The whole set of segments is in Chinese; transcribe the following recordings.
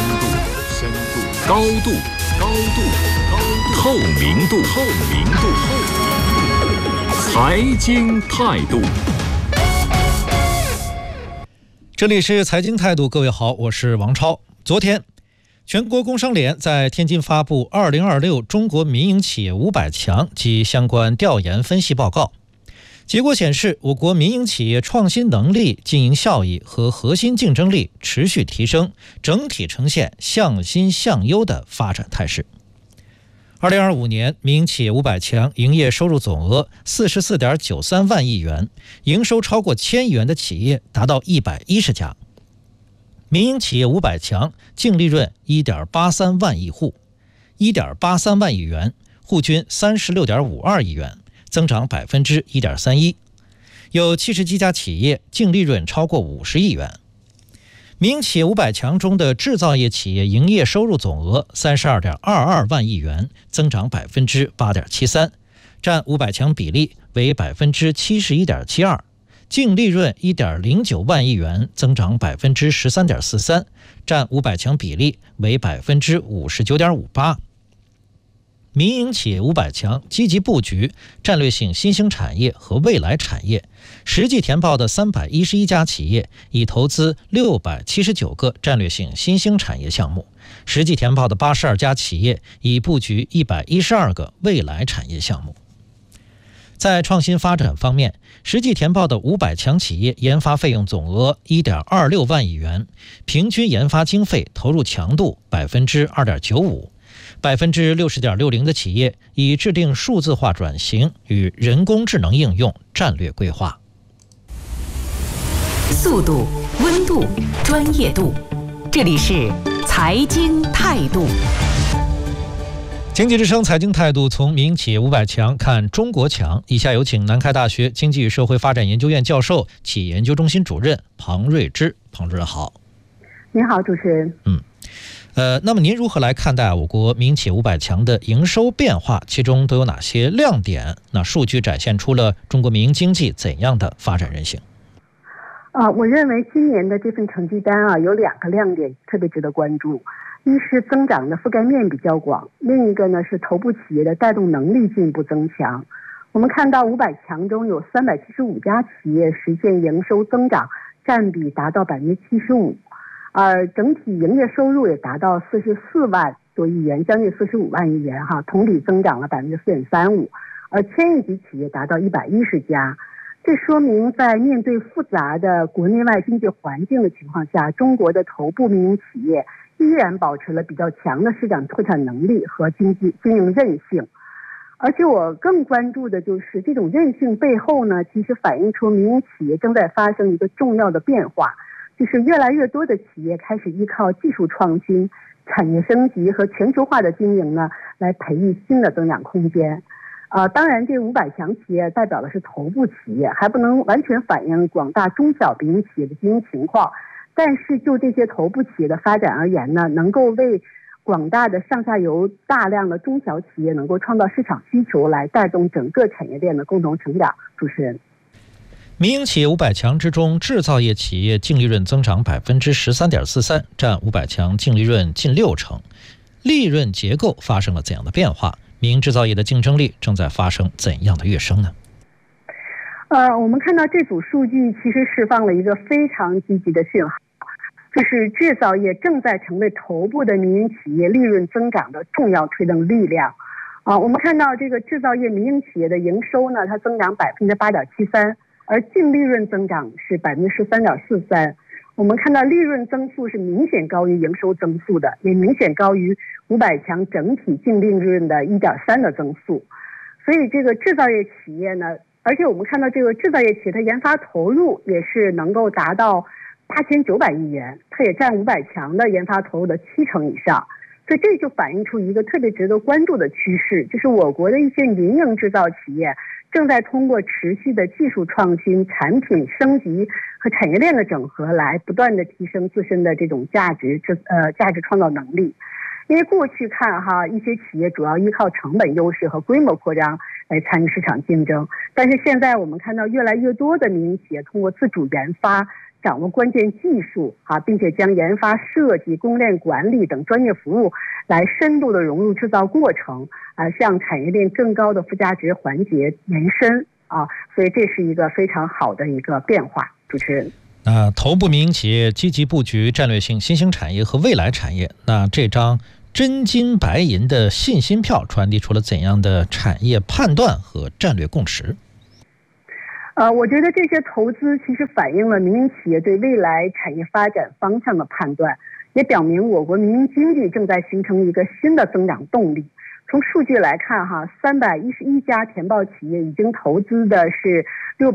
高度，透明度，财经态度。 这里是财经态度，各位好，我是王超。昨天，全国工商联在天津发布2026中国民营企业500强及相关调研分析报告。结果显示，我国民营企业创新能力、经营效益和核心竞争力持续提升，整体呈现向新向优的发展态势。2025年，民营企业500强营业收入总额44.93万亿元，营收超过1000亿元的企业达到110家。民营企业500强净利润1.83万亿户，1.83万亿元，户均36.52亿元，增长1.31%。有70家企业净利润超过50亿元。民营企业500强中的制造业企业营业收入总额32.22万亿元，增长8.73%，占500强比例为71.72%。净利润1.09万亿元，增长13.43%，占500强比例为59.58%。民营企业500强积极布局战略性新兴产业和未来产业，实际填报的311家企业已投资679个战略性新兴产业项目，实际填报的82家企业已布局112个未来产业项目。在创新发展方面，实际填报的500强企业研发费用总额1.26万亿元，平均研发经费投入强度2.95%，60.60%的企业已制定数字化转型与人工智能应用战略规划。 速度、温度、专业度，这里是财经态度。 经济之声财经态度，从民营企业500强看中国强。以下有请南开大学经济与社会发展研究院教授、企业研究中心主任庞瑞之。庞主任好。 您好，主持人。 那么您如何来看待我国民营企业500强的营收变化？其中都有哪些亮点？那数据展现出了中国民营经济怎样的发展韧性？ 我认为今年的这份成绩单有2个亮点特别值得关注。一是增长的覆盖面比较广，另一个呢是头部企业的带动能力进一步增强。我们看到500强中有375家企业实现营收增长，占比达到75%，而整体营业收入也达到44万多亿元，将近45万亿元同比增长了4.35%，而千亿级企业达到110家。这说明在面对复杂的国内外经济环境的情况下，中国的头部民营企业依然保持了比较强的市场拓展能力和经营韧性。而且我更关注的就是这种韧性背后呢，其实反映出民营企业正在发生一个重要的变化，就是越来越多的企业开始依靠技术创新、产业升级和全球化的经营呢，来培育新的增长空间。当然这500强企业代表的是头部企业，还不能完全反映广大中小民营企业的经营情况，但是就这些头部企业的发展而言呢，能够为广大的上下游大量的中小企业能够创造市场需求，来带动整个产业链的共同成长。主持人， 民营企业500强之中，制造业企业净利润增长13.43%，占500强净利润近60%。利润结构发生了怎样的变化？民营制造业的竞争力正在发生怎样的跃升呢？ 我们看到这组数据其实释放了一个非常积极的讯号，就是制造业正在成为头部的民营企业利润增长的重要推动力量。我们看到这个制造业民营企业的营收呢，它增长8.73%，而净利润增长是13.43%。我们看到利润增速是明显高于营收增速的，也明显高于500强整体净利润的1.3%的增速。所以这个制造业企业呢，而且我们看到这个制造业企业它研发投入也是能够达到8900亿元，它也占500强的研发投入的70%以上。所以这就反映出一个特别值得关注的趋势，就是我国的一些民营制造企业正在通过持续的技术创新、产品升级和产业链的整合，来不断的提升自身的这种价值创造能力。因为过去看一些企业主要依靠成本优势和规模扩张来参与市场竞争，但是现在我们看到越来越多的民营企业通过自主研发、 掌握关键技术并且将研发、设计、供应链管理等专业服务来深度的融入制造过程，向产业链更高的附加值环节延伸所以这是一个非常好的一个变化。主持人， 头部民营企业积极布局战略性新兴产业和未来产业，那这张真金白银的信心票传递出了怎样的产业判断和战略共识？ 我觉得这些投资其实反映了民营企业对未来产业发展方向的判断，也表明我国民营经济正在形成一个新的增长动力。从数据来看311家填报企业已经投资的是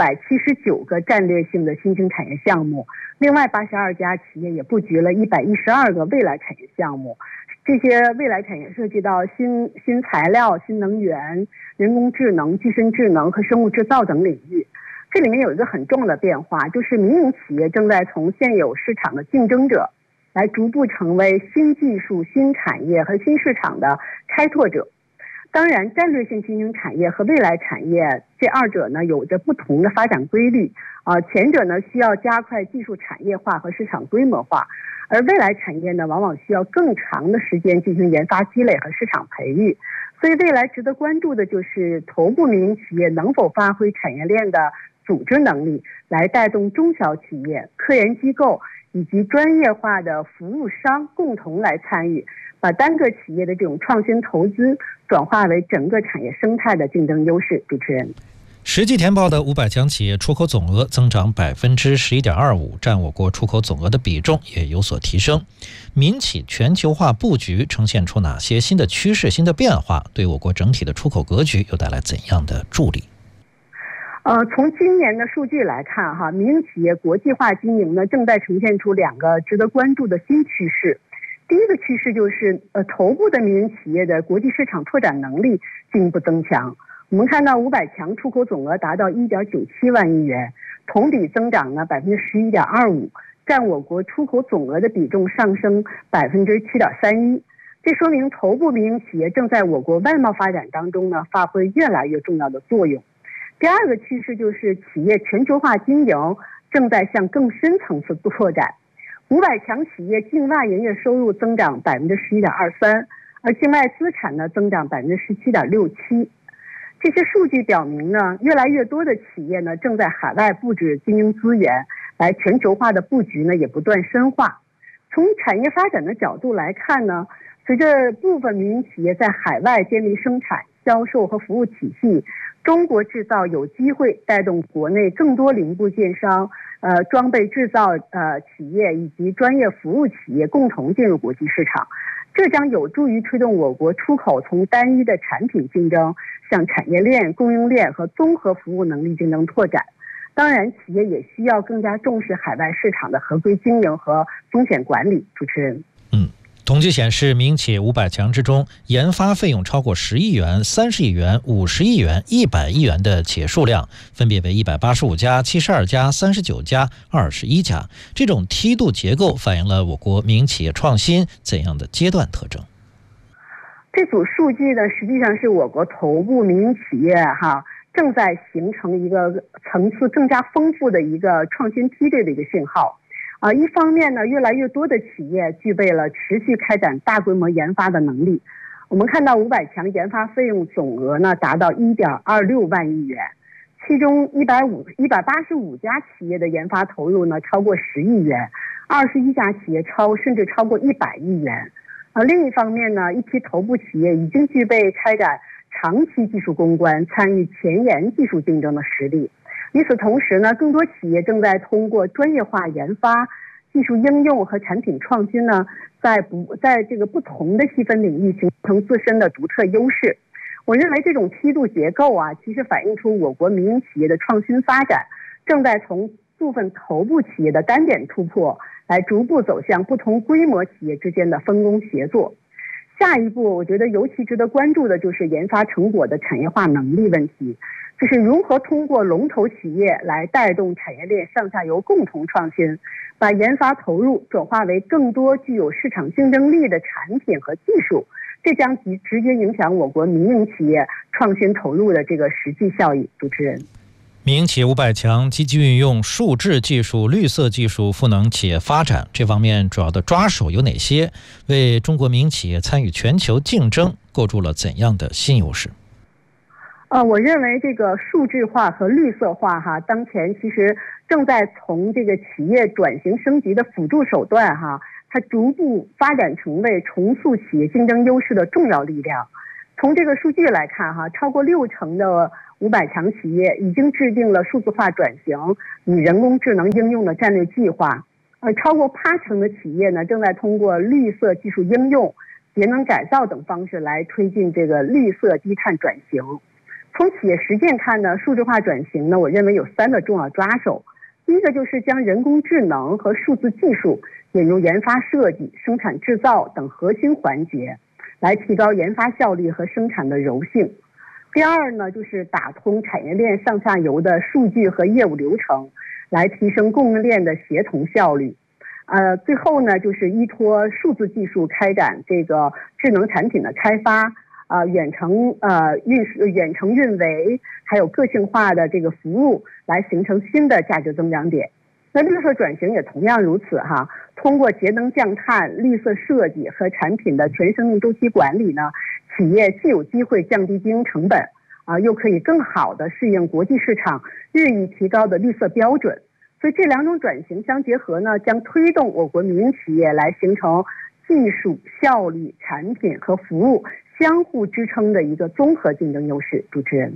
679个战略性的新兴产业项目，另外82家企业也布局了112个未来产业项目。这些未来产业涉及到新材料、新能源、人工智能、具身智能和生物制造等领域。这里面有一个很重要的变化，就是民营企业正在从现有市场的竞争者来逐步成为新技术、新产业和新市场的开拓者。当然，战略性新兴产业和未来产业这二者呢有着不同的发展规律前者呢需要加快技术产业化和市场规模化，而未来产业呢往往需要更长的时间进行研发积累和市场培育。所以未来值得关注的就是头部民营企业能否发挥产业链的组织能力，来带动中小企业、科研机构以及专业化的服务商共同来参与，把单个企业的这种创新投资转化为整个产业生态的竞争优势。主持人， 实际填报的500强企业出口总额增长11.25%，占我国出口总额的比重也有所提升。民企全球化布局呈现出哪些新的趋势、新的变化？对我国整体的出口格局又带来怎样的助力？ 从今年的数据来看民营企业国际化经营呢正在呈现出2个值得关注的新趋势。第一个趋势就是头部的民营企业的国际市场拓展能力进一步增强。我们看到500强出口总额达到1.97万亿元，同比增长呢11.25%，占我国出口总额的比重上升7.31%。这说明头部民营企业正在我国外贸发展当中呢发挥越来越重要的作用。第二个趋势就是企业全球化经营正在向更深层次拓展。500强企业境外营业收入增长11.23%，而境外资产呢增长17.67%。这些数据表明呢，越来越多的企业呢正在海外布置经营资源，来全球化的布局呢也不断深化。从产业发展的角度来看呢，随着部分民营企业在海外建立生产、销售和服务体系，中国制造有机会带动国内更多零部件商、装备制造企业以及专业服务企业共同进入国际市场。这将有助于推动我国出口从单一的产品竞争向产业链、供应链和综合服务能力竞争拓展。当然，企业也需要更加重视海外市场的合规经营和风险管理。主持人， 统计显示，民营企业500强之中，研发费用超过10亿元、30亿元、50亿元、100亿元的企业数量分别为185家、72家、39家、21家。这种梯度结构反映了我国民营企业创新怎样的阶段特征？ 这组数据呢，实际上是我国头部民营企业正在形成一个层次更加丰富的一个创新梯队的一个信号。一方面呢，越来越多的企业具备了持续开展大规模研发的能力。我们看到500强研发费用总额呢达到1.26万亿元，其中185家企业的研发投入呢超过10亿元，21家企业甚至超过100亿元。另一方面呢，一批头部企业已经具备开展长期技术攻关、参与前沿技术竞争的实力。与此同时呢，更多企业正在通过专业化研发、技术应用和产品创新呢，在这个不同的细分领域形成自身的独特优势。我认为这种梯度结构其实反映出我国民营企业的创新发展正在从部分头部企业的单点突破，来逐步走向不同规模企业之间的分工协作。下一步，我觉得尤其值得关注的就是研发成果的产业化能力问题，就是如何通过龙头企业来带动产业链上下游共同创新，把研发投入转化为更多具有市场竞争力的产品和技术，这将直接影响我国民营企业创新投入的这个实际效益。主持人， 民营企业500强积极运用数字技术、绿色技术赋能企业发展，这方面主要的抓手有哪些？为中国民营企业参与全球竞争构筑了怎样的新优势？ 我认为这个数字化和绿色化当前其实正在从这个企业转型升级的辅助手段它逐步发展成为重塑企业竞争优势的重要力量。从这个数据来看超过60%的500强企业已经制定了数字化转型与人工智能应用的战略计划，超过80%的企业呢正在通过绿色技术应用、节能改造等方式来推进这个绿色低碳转型。从企业实践看呢，数字化转型呢，我认为有3个重要抓手。第一个就是将人工智能和数字技术引入研发设计、生产制造等核心环节，来提高研发效率和生产的柔性。第二呢，就是打通产业链上下游的数据和业务流程，来提升供应链的协同效率。最后呢，就是依托数字技术开展这个智能产品的开发，远程运维，还有个性化的这个服务，来形成新的价值增长点。那绿色转型也同样如此通过节能降碳、绿色设计和产品的全生命周期管理呢，企业既有机会降低经营成本又可以更好的适应国际市场日益提高的绿色标准。所以这2种转型相结合呢，将推动我国民营企业来形成技术、效率、产品和服务相互支撑的一个综合竞争优势。主持人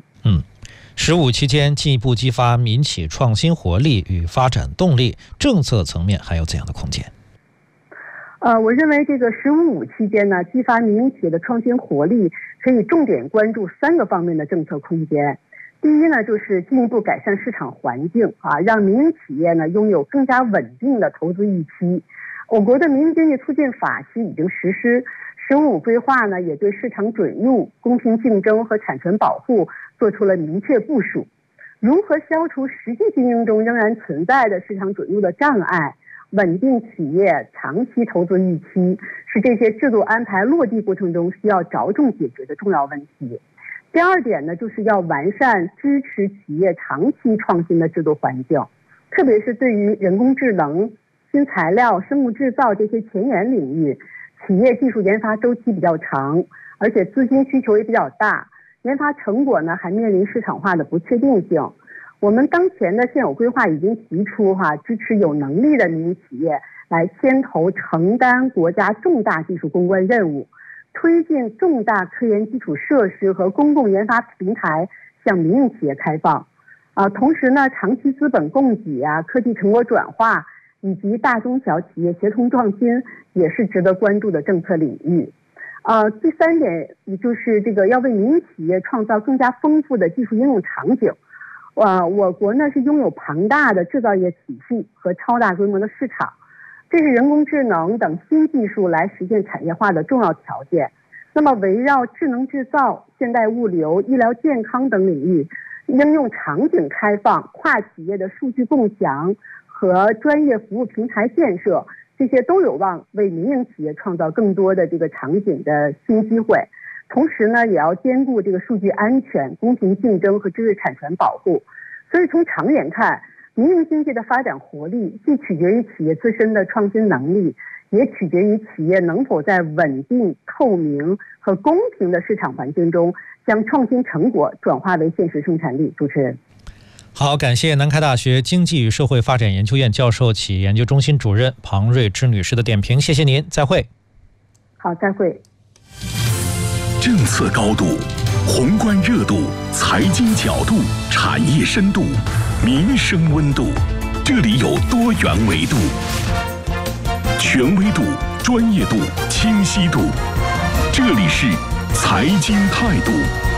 ，15期间进一步激发民企创新活力与发展动力，政策层面还有怎样的空间？ 我认为这个15期间呢，激发民营企业的创新活力，可以重点关注3个方面的政策空间。第一呢，就是进一步改善市场环境让民营企业呢拥有更加稳定的投资预期。我国的民营经济促进法期已经实施，15规划呢也对市场准入、公平竞争和产权保护做出了明确部署。如何消除实际经营中仍然存在的市场准入的障碍，稳定企业长期投资预期，是这些制度安排落地过程中需要着重解决的重要问题。第二点呢，就是要完善支持企业长期创新的制度环境，特别是对于人工智能、新材料、生物制造这些前沿领域，企业技术研发周期比较长，而且资金需求也比较大，研发成果呢还面临市场化的不确定性。我们当前的现有规划已经提出支持有能力的民营企业来牵头承担国家重大技术攻关任务，推进重大科研基础设施和公共研发平台向民营企业开放。同时呢，长期资本供给科技成果转化以及大中小企业协同创新也是值得关注的政策领域。第3点，也就是这个要为民营企业创造更加丰富的技术应用场景。我国呢是拥有庞大的制造业体系和超大规模的市场，这是人工智能等新技术来实现产业化的重要条件。那么围绕智能制造、现代物流、医疗健康等领域，应用场景开放、跨企业的数据共享和专业服务平台建设，这些都有望为民营企业创造更多的这个场景的新机会。同时呢，也要兼顾这个数据安全、公平竞争和知识产权保护。所以从长远看，民营经济的发展活力既取决于企业自身的创新能力，也取决于企业能否在稳定、透明和公平的市场环境中将创新成果转化为现实生产力。主持人。 好，感谢南开大学经济与社会发展研究院教授、企业研究中心主任庞瑞芝女士的点评，谢谢您，再会。 好，再会。 政策高度、宏观热度、财经角度、产业深度、民生温度，这里有多元维度，权威度、专业度、清晰度，这里是财经态度。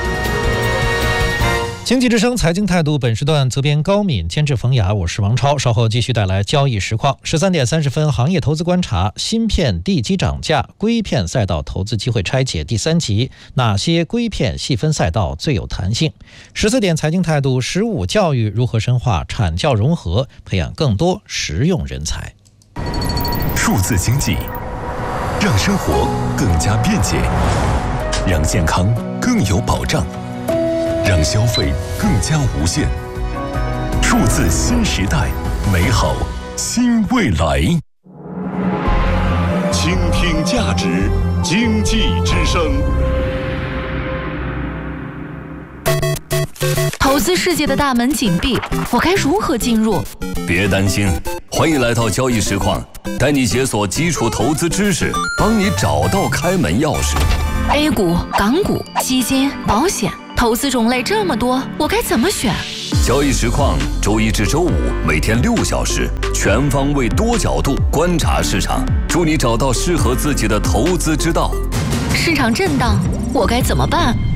经济之声财经态度本时段责编高敏，监制冯雅，我是王超。稍后继续带来交易实况。13点30分，行业投资观察：芯片地基涨价，硅片赛道投资机会拆解第3集，哪些硅片细分赛道最有弹性？14点财经态度：15教育如何深化产教融合，培养更多实用人才。 数字经济让生活更加便捷，让健康更有保障，让消费更加无限， 数字新时代，美好新未来。倾听价值，经济之声。 投资世界的大门紧闭，我该如何进入？ 别担心，欢迎来到交易实况，带你解锁基础投资知识，帮你找到开门钥匙。 A 股、港股、基金、保险，投资种类这么多，我该怎么选？ 交易实况，周一至周五每天6小时，全方位多角度观察市场，助你找到适合自己的投资之道。 市场震荡，我该怎么办？